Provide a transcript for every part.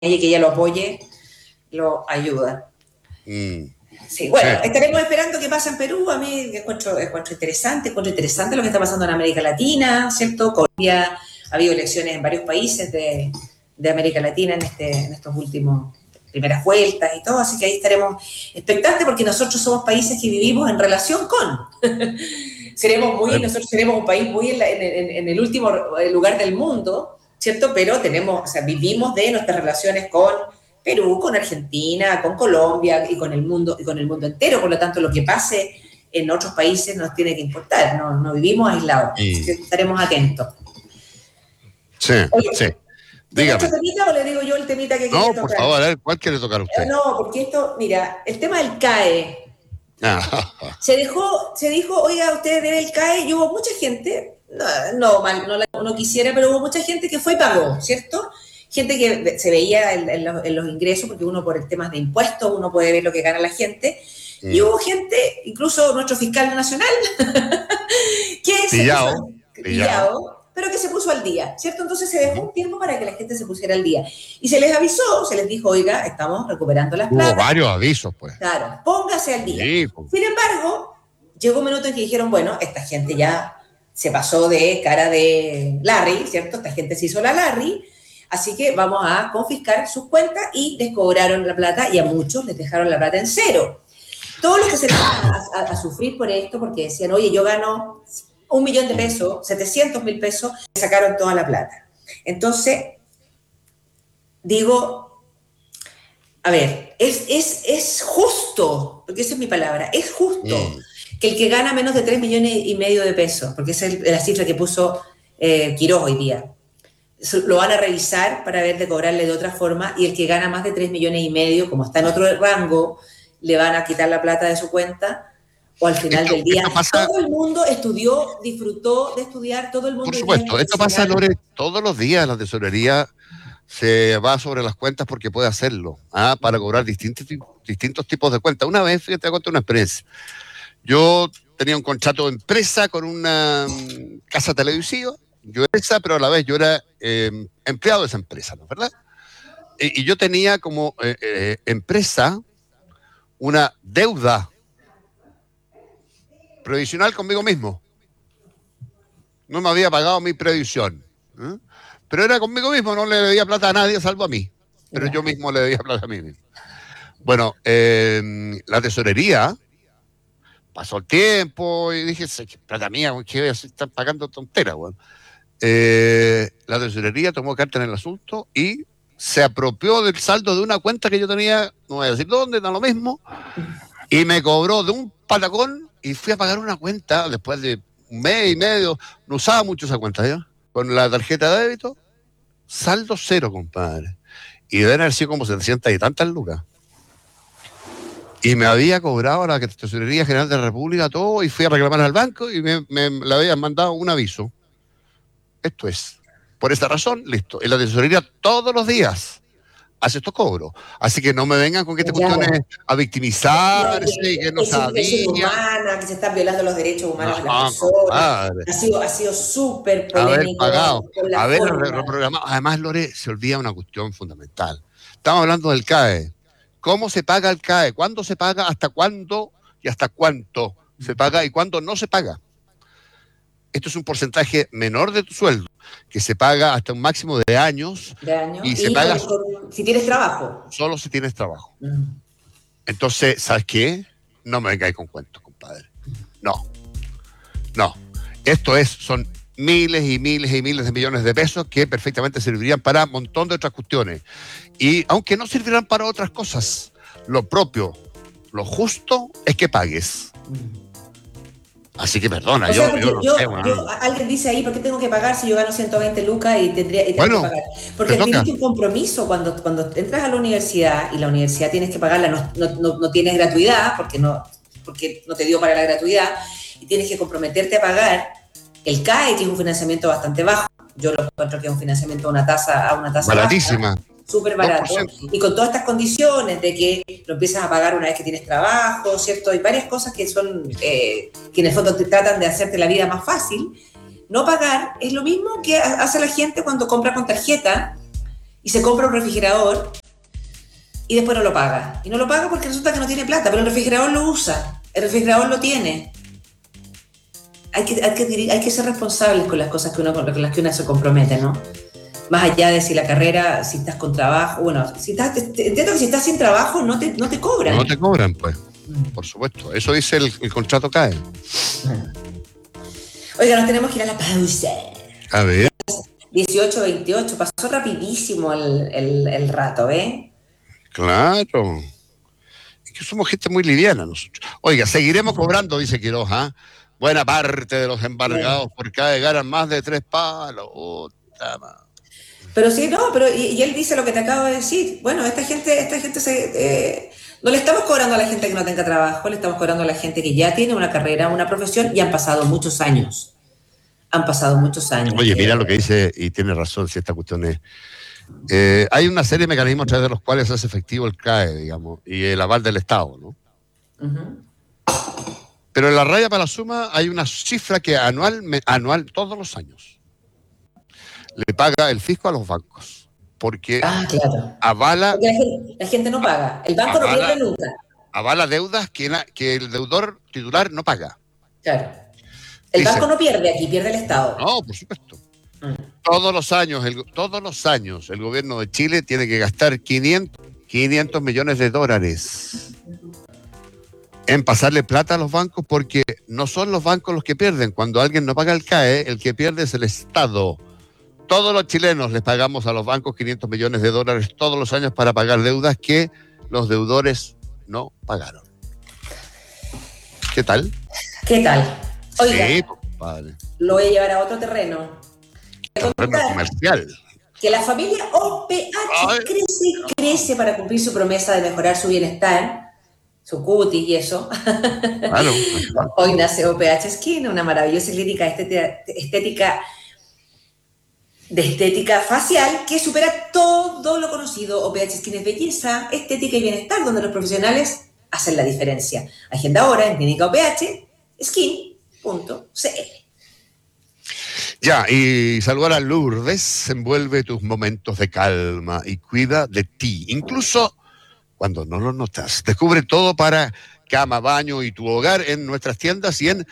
y que ella lo apoye, lo ayuda. Sí, bueno, estaremos esperando qué pasa en Perú. A mí encuentro interesante lo que está pasando en América Latina, ¿cierto? Colombia, ha habido elecciones en varios países de América Latina en estos últimos primeras vueltas y todo, así que ahí estaremos expectantes porque nosotros somos países que vivimos en relación con. Nosotros seremos un país muy en el último lugar del mundo, ¿cierto? Pero vivimos de nuestras relaciones con Perú, con Argentina, con Colombia y con el mundo entero. Por lo tanto, lo que pase en otros países nos tiene que importar. No vivimos aislados. Así que estaremos atentos. Sí, oye, sí. Dígame. ¿Otro temita o le digo yo el temita que quería tocar? No, por favor, a ver, ¿cuál quiere tocar usted? No, porque esto, mira, el tema del CAE. Se dijo, oiga, usted debe el CAE, y hubo mucha gente, no quisiera, pero hubo mucha gente que fue y pagó, ¿cierto? Gente que se veía en los ingresos, porque uno por el tema de impuestos, uno puede ver lo que gana la gente, y hubo gente, incluso nuestro fiscal nacional, que se puso pillado, pero que se puso al día, ¿cierto? Entonces se dejó un tiempo para que la gente se pusiera al día. Y se les avisó, se les dijo, oiga, estamos recuperando las plata. Hubo varios avisos, pues. Claro, póngase al día. Sí, pues. Sin embargo, llegó un minuto en que dijeron, bueno, esta gente ya se pasó de cara de Larry, ¿cierto? Esta gente se hizo la Larry, así que vamos a confiscar sus cuentas y les cobraron la plata y a muchos les dejaron la plata en cero. Todos los que se van a sufrir por esto, porque decían, oye, yo gano 1 millón de pesos, 700.000 pesos, le sacaron toda la plata. Entonces, digo, a ver, es justo, porque esa es mi palabra, es justo que el que gana menos de 3,5 millones de pesos, porque esa es la cifra que puso Quiroz hoy día, lo van a revisar para ver de cobrarle de otra forma, y el que gana más de 3,5 millones, como está en otro rango, le van a quitar la plata de su cuenta, o al final del día. Todo el mundo estudió, disfrutó de estudiar, todo el mundo... Por supuesto, esto pasa, Lore, todos los días. La tesorería se va sobre las cuentas porque puede hacerlo, para cobrar distintos tipos de cuentas. Una vez, fíjate, te cuento una experiencia. Yo tenía un contrato de empresa con una casa televisiva, pero a la vez yo era empleado de esa empresa, ¿no? ¿Verdad? Y yo tenía como empresa una deuda previsional conmigo mismo. No me había pagado mi previsión, pero era conmigo mismo, no le debía plata a nadie salvo a mí, pero yo mismo le debía plata a mí mismo. Bueno, la tesorería pasó el tiempo y dije, plata mía, ¿qué están pagando tonteras? Bueno, la tesorería tomó carta en el asunto y se apropió del saldo de una cuenta que yo tenía, no voy a decir dónde, da lo mismo, y me cobró de un patacón. Y fui a pagar una cuenta después de 1 mes y medio. No usaba mucho esa cuenta ya. Con la tarjeta de débito, saldo cero, compadre. Y deben haber sido como 700 y tantas lucas. Y me había cobrado la Tesorería General de la República todo, y fui a reclamar al banco y me le habían mandado un aviso. Esto es. Por esta razón, listo. En la tesorería todos los días hace estos cobros. Así que no me vengan con que esta cuestión es a victimizarse y que no sabía. Es inhumana, que se están violando los derechos humanos de las personas. Ha sido súper polémico. Haber reprogramado. Además, Lore, se olvida una cuestión fundamental. Estamos hablando del CAE. ¿Cómo se paga el CAE? ¿Cuándo se paga? ¿Hasta cuándo? ¿Y hasta cuánto se paga? ¿Y cuándo no se paga? Esto es un porcentaje menor de tu sueldo, que se paga hasta un máximo de años. Y se paga si tienes trabajo. Solo si tienes trabajo. Entonces, ¿sabes qué? No me vengáis con cuentos, compadre. No. Son miles y miles y miles de millones de pesos que perfectamente servirían para un montón de otras cuestiones. Y aunque no servirán para otras cosas, lo propio, lo justo es que pagues. Así que perdona, alguien dice ahí, ¿por qué tengo que pagar si yo gano 120 lucas y tengo que pagar? Porque adquiriste un compromiso cuando entras a la universidad, y la universidad tienes que pagarla, no tienes gratuidad, porque no te dio para la gratuidad, y tienes que comprometerte a pagar el CAE, que es un financiamiento bastante bajo. Yo lo encuentro que es un financiamiento a una tasa baratísima. Súper barato, 2%. Y con todas estas condiciones de que lo empiezas a pagar una vez que tienes trabajo, ¿cierto? Hay varias cosas que son, que en el fondo te tratan de hacerte la vida más fácil. No pagar es lo mismo que hace la gente cuando compra con tarjeta y se compra un refrigerador y después no lo paga. Y no lo paga porque resulta que no tiene plata, pero el refrigerador lo usa, el refrigerador lo tiene. Hay que ser responsables con las cosas con las que uno se compromete, ¿no? Más allá de si la carrera, si estás con trabajo, bueno, entiendo que si estás sin trabajo no te cobran. No te cobran, pues, por supuesto. Eso dice el contrato CAE. Oiga, nos tenemos que ir a la pausa. A ver. 18:28, pasó rapidísimo el rato, ¿eh? Claro. Es que somos gente muy liviana nosotros. Oiga, seguiremos cobrando, dice Quiroz, ¿ah? Buena parte de los embargados por CAE ganan más de 3 palos. Pero sí, no, y él dice lo que te acabo de decir. Bueno, esta gente no le estamos cobrando a la gente que no tenga trabajo, le estamos cobrando a la gente que ya tiene una carrera, una profesión y han pasado muchos años. Oye, mira lo que dice, y tiene razón, si esta cuestión es... hay una serie de mecanismos a través de los cuales se hace efectivo el CAE, digamos, y el aval del Estado, ¿no? Uh-huh. Pero en la raya para la suma hay una cifra que anual, todos los años, le paga el fisco a los bancos. Porque claro. Avala... Porque la gente no paga. El banco no pierde nunca. Avala deudas que el deudor titular no paga. Claro. El banco no pierde aquí, pierde el Estado. No, por supuesto. Todos los años el gobierno de Chile tiene que gastar 500 millones de dólares en pasarle plata a los bancos, porque no son los bancos los que pierden. Cuando alguien no paga el CAE, el que pierde es el Estado. Todos los chilenos les pagamos a los bancos 500 millones de dólares todos los años para pagar deudas que los deudores no pagaron. ¿Qué tal? Oiga, sí, padre. Lo voy a llevar a otro terreno. Terreno comercial. Que la familia OPH crece para cumplir su promesa de mejorar su bienestar, su cutis y eso. Claro. Hoy nace OPH Skin, una maravillosa clínica estética facial que supera todo lo conocido. OPH Skin es belleza, estética y bienestar, donde los profesionales hacen la diferencia. Agenda ahora en Clínica OPH Skin.cl. Ya, y saludar a Lourdes envuelve tus momentos de calma y cuida de ti, incluso cuando no lo notas. Descubre todo para cama, baño y tu hogar en nuestras tiendas y en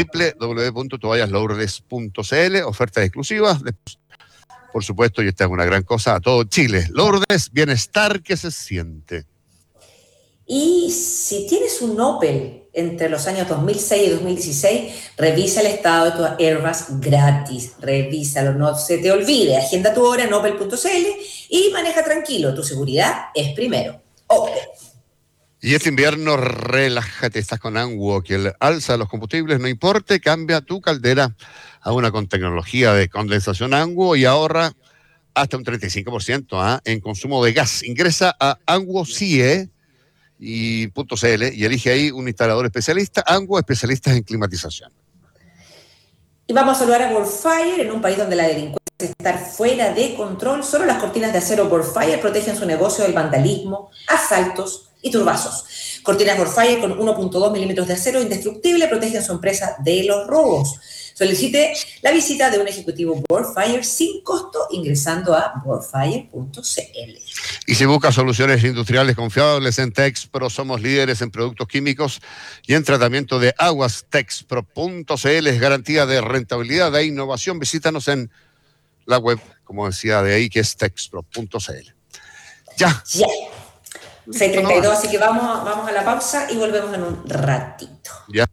www.toallaslourdes.cl. Ofertas exclusivas, por supuesto, y esta es una gran cosa a todo Chile. Lourdes, bienestar que se siente. Y si tienes un Opel entre los años 2006 y 2016, revisa el estado de tu Airbag gratis. Revísalo, no se te olvide. Agenda tu hora en opel.cl y maneja tranquilo. Tu seguridad es primero. Opel. Y este invierno, relájate, estás con Anguo, que el alza de los combustibles no importe, cambia tu caldera a una con tecnología de condensación Anguo y ahorra hasta un 35% en consumo de gas. Ingresa a anguocie.cl y elige ahí un instalador especialista, Anguo, especialistas en climatización. Y vamos a saludar a Worldfire. En un país donde la delincuencia está fuera de control, solo las cortinas de acero Worldfire protegen su negocio del vandalismo, asaltos y turbazos. Cortinas Worldfire con 1.2 milímetros de acero indestructible protegen su empresa de los robos. Solicite la visita de un ejecutivo Worldfire sin costo ingresando a worldfire.cl. Y si buscas soluciones industriales confiables en Texpro, somos líderes en productos químicos y en tratamiento de aguas. Texpro.cl es garantía de rentabilidad e innovación. Visítanos en la web, como decía de ahí, que es texpro.cl. Ya. 6:32, así que vamos a la pausa y volvemos en un ratito. Ya.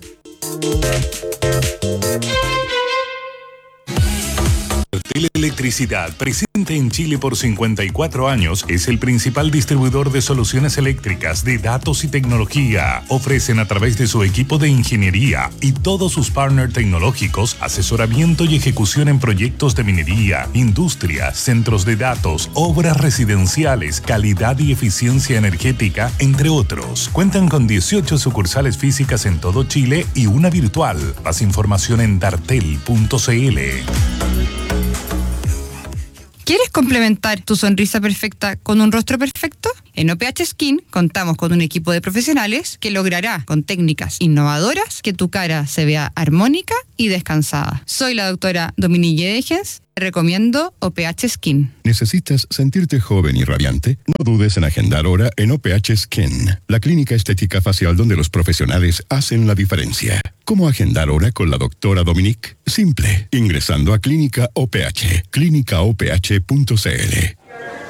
Teleelectricidad, presente en Chile por 54 años, es el principal distribuidor de soluciones eléctricas, de datos y tecnología. Ofrecen a través de su equipo de ingeniería y todos sus partners tecnológicos asesoramiento y ejecución en proyectos de minería, industria, centros de datos, obras residenciales, calidad y eficiencia energética, entre otros. Cuentan con 18 sucursales físicas en todo Chile y una virtual. Más información en dartel.cl. ¿Quieres complementar tu sonrisa perfecta con un rostro perfecto? En OPH Skin contamos con un equipo de profesionales que logrará, con técnicas innovadoras, que tu cara se vea armónica y descansada. Soy la doctora Dominique Degens. Recomiendo OPH Skin. ¿Necesitas sentirte joven y radiante? No dudes en agendar hora en OPH Skin, la clínica estética facial donde los profesionales hacen la diferencia. ¿Cómo agendar hora con la doctora Dominique? Simple, ingresando a Clínica OPH, clínicaoph.cl.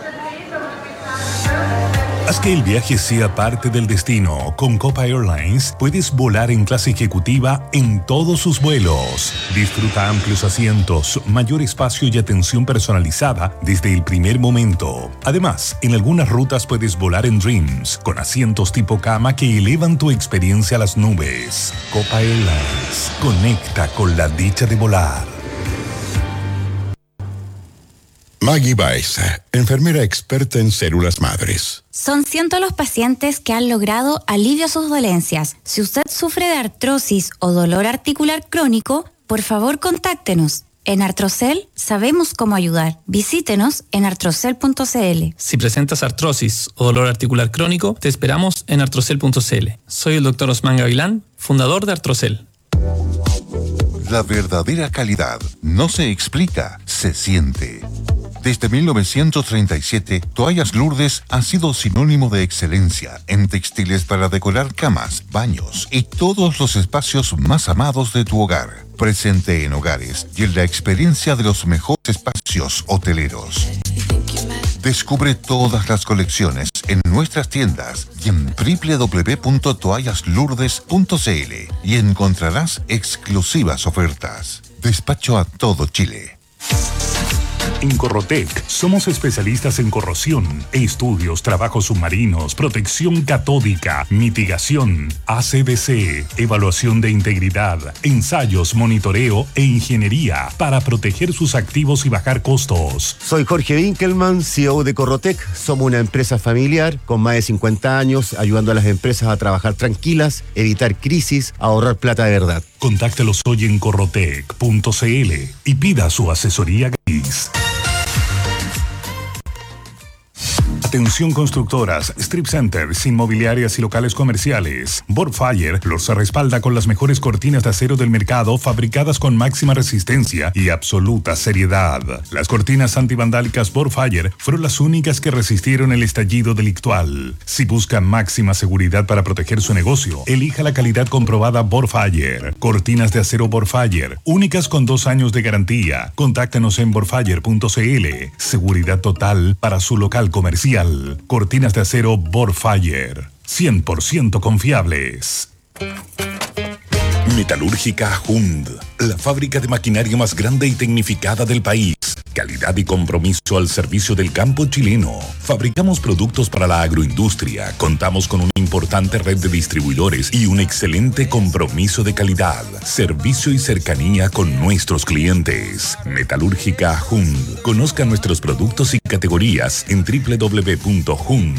Haz que el viaje sea parte del destino. Con Copa Airlines puedes volar en clase ejecutiva en todos sus vuelos. Disfruta amplios asientos, mayor espacio y atención personalizada desde el primer momento. Además, en algunas rutas puedes volar en Dreams, con asientos tipo cama que elevan tu experiencia a las nubes. Copa Airlines, conecta con la dicha de volar. Maggie Baeza, enfermera experta en células madres. Son cientos los pacientes que han logrado alivio a sus dolencias. Si usted sufre de artrosis o dolor articular crónico, por favor contáctenos. En Artrocel sabemos cómo ayudar. Visítenos en artrocel.cl. Si presentas artrosis o dolor articular crónico, te esperamos en artrocel.cl. Soy el Dr. Osman Gavilán, fundador de Artrocel. La verdadera calidad no se explica, se siente. Desde 1937, Toallas Lourdes ha sido sinónimo de excelencia en textiles para decorar camas, baños y todos los espacios más amados de tu hogar. Presente en hogares y en la experiencia de los mejores espacios hoteleros. Descubre todas las colecciones en nuestras tiendas y en www.toallaslourdes.cl y encontrarás exclusivas ofertas. Despacho a todo Chile. En Corrotec somos especialistas en corrosión, estudios, trabajos submarinos, protección catódica, mitigación, ACDC, evaluación de integridad, ensayos, monitoreo e ingeniería para proteger sus activos y bajar costos. Soy Jorge Winkelmann, CEO de Corrotec. Somos una empresa familiar con más de 50 años, ayudando a las empresas a trabajar tranquilas, evitar crisis, ahorrar plata de verdad. Contáctelos hoy en corrotec.cl y pida su asesoría gratis. Atención constructoras, strip centers, inmobiliarias y locales comerciales. Borfire los respalda con las mejores cortinas de acero del mercado, fabricadas con máxima resistencia y absoluta seriedad. Las cortinas antivandálicas Borfire fueron las únicas que resistieron el estallido delictual. Si busca máxima seguridad para proteger su negocio, elija la calidad comprobada Borfire. Cortinas de acero Borfire, únicas con 2 años de garantía. Contáctanos en borfire.cl. Seguridad total para su local comercial. Cortinas de acero Borfire, 100% confiables. Metalúrgica Hund, la fábrica de maquinaria más grande y tecnificada del país. Calidad y compromiso al servicio del campo chileno. Fabricamos productos para la agroindustria. Contamos con una importante red de distribuidores y un excelente compromiso de calidad, servicio y cercanía con nuestros clientes. Metalúrgica Hund. Conozca nuestros productos y categorías en www.hund.cl.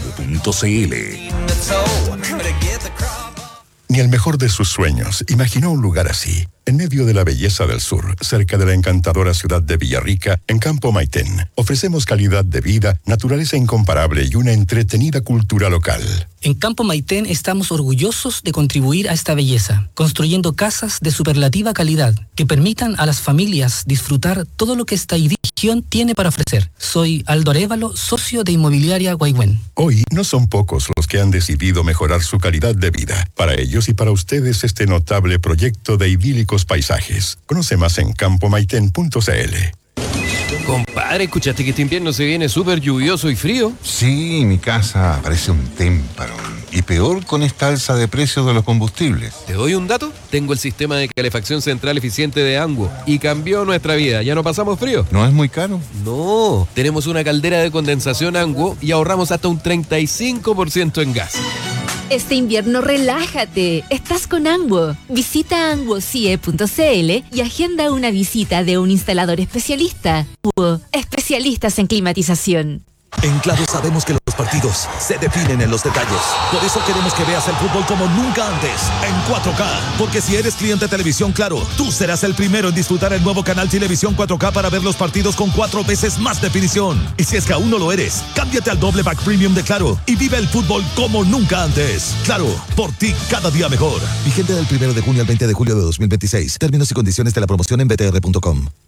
Ni el mejor de sus sueños imaginó un lugar así. En medio de la belleza del sur, cerca de la encantadora ciudad de Villarrica, en Campo Maitén, ofrecemos calidad de vida, naturaleza incomparable y una entretenida cultura local. En Campo Maitén estamos orgullosos de contribuir a esta belleza, construyendo casas de superlativa calidad que permitan a las familias disfrutar todo lo que esta región tiene para ofrecer. Soy Aldo Arévalo, socio de Inmobiliaria Guaigüen. Hoy no son pocos los que han decidido mejorar su calidad de vida. Para ellos y para ustedes este notable proyecto de idílicos paisajes. Conoce más en campomaiten.cl. Compadre, ¿escuchaste que este invierno se viene súper lluvioso y frío? Sí, mi casa parece un témpano. Y peor con esta alza de precios de los combustibles. ¿Te doy un dato? Tengo el sistema de calefacción central eficiente de Anguo y cambió nuestra vida. ¿Ya no pasamos frío? ¿No es muy caro? No, tenemos una caldera de condensación Anguo y ahorramos hasta un 35% en gas. Este invierno relájate, estás con Anguo. Visita anguocie.cl y agenda una visita de un instalador especialista. Anguo, especialistas en climatización. En Claro sabemos que los partidos se definen en los detalles. Por eso queremos que veas el fútbol como nunca antes, en 4K. Porque si eres cliente de Televisión Claro, tú serás el primero en disfrutar el nuevo canal Televisión 4K para ver los partidos con 4 veces más definición. Y si es que aún no lo eres, cámbiate al doble pack premium de Claro y vive el fútbol como nunca antes. Claro, por ti cada día mejor. Vigente del 1 de junio al 20 de julio de 2026. Términos y condiciones de la promoción en btr.com.